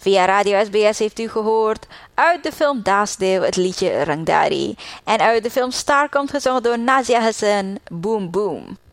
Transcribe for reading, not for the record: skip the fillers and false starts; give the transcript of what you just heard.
Via Radio SBS heeft u gehoord uit de film Daasdeeuw het liedje Rangdari. En uit de film Star komt gezongen door Nazia Hassan, Boom Boom.